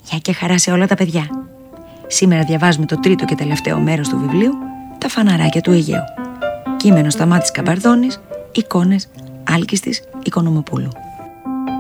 Γεια και χαρά σε όλα τα παιδιά. Σήμερα διαβάζουμε το τρίτο και τελευταίο μέρος του βιβλίου «Τα φαναράκια του Αιγαίου». Κείμενο Σταμάτης Καμπαρδώνης, εικόνες Άλκης της Οικονομοπούλου.